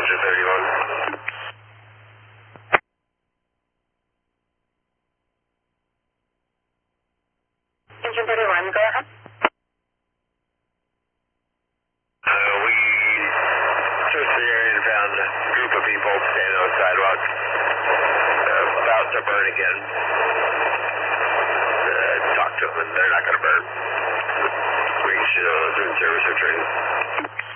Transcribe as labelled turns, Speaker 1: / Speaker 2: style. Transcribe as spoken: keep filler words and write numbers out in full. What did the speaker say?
Speaker 1: Engine thirty-one.
Speaker 2: Engine thirty-one, go ahead.
Speaker 1: Uh, we searched the area and found a group of people standing on the sidewalk, uh, about to burn again. Uh, talked to them and they're not going to burn. We should know those are in service or training.